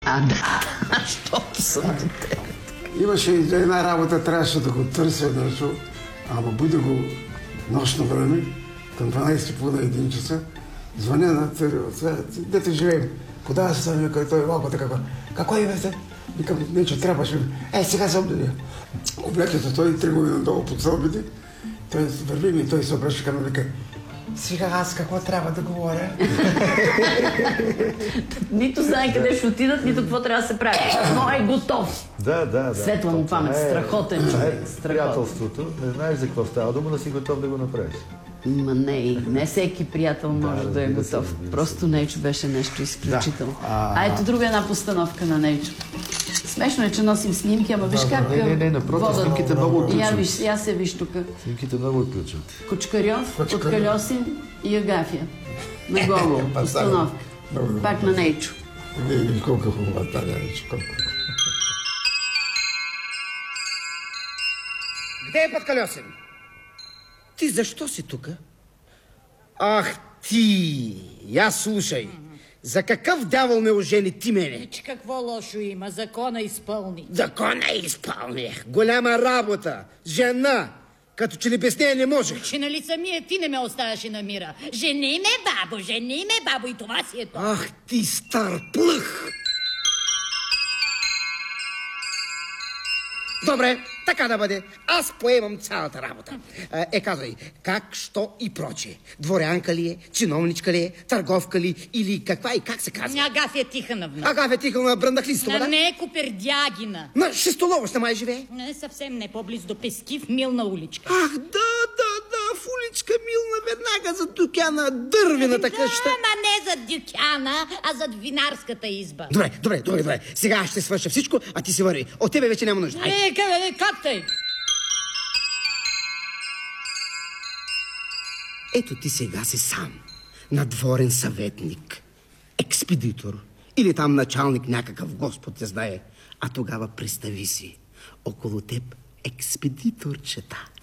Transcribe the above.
Да, защото съм дете. Имаше и една работа, трябваше да го търся нещо, ама буди го нощно време, към 12:30-1 часа, звъня на дете живеем. Куда се съм, вика, той малко така, какво имате? Викам, нече трябваше. Сега съм дали. Облечето той тръгва надолу под стълбите, той върви ми и той се обръща към вика, сега аз какво трябва да говоря? Нито знае къде ще отидат, нито какво трябва да се прави. Но е готов. Да. Светла му памет, страхотен човек. Приятелството, не знаеш за какво става дума, да си готов да го направиш. Ма не всеки приятел може да е готов. Просто Нейчо беше нещо изключително. Ето друга една постановка на Нейчо. Смешно е, че носим снимки, ама виж как... Не, напротив, снимките много отключват. Я се виж тук. Снимките много отключват. Кучкарьов, Кучкальосин и Агафия. На голо постановка. Пак на Нейчо. Виж колко хубава тази Нейчо. Где е Пъткальосин? Ти защо си тука? Ах ти, я слушай. За какъв дявол ме ожени ти мене? Че какво лошо има? Закона изпълни. Закона изпълних. Голяма работа. Жена. Като че ли без нея не можех. Че нали самия ти не ме оставяше на мира? Жени ме, бабо, и това си е то. Ах ти стар плъх. Добре, така да бъде. Аз поемам цялата работа. Казвай, как, що и прочее. Дворянка ли е, чиновничка ли е, търговка ли или каква и как се казва? Агафия Тихановна. Агафия Тихановна Брандахлистова, да? Не, Копердягина. На Шестоловоща май живее? Не, съвсем не, по-близо до Пескив, Милна уличка. Ах, да, в уличка Милна, веднага зад дюкяна, дървената къща. Ама не зад дюкяна, а зад винарската изба. Добре. Сега аз ще свърша всичко, а ти си върви. От тебе вече няма нужда. Как тъй? Ето ти сега си сам. Надворен съветник, експедитор или там началник някакъв, Господ те знае. А тогава представи си, около теб експедиторчета.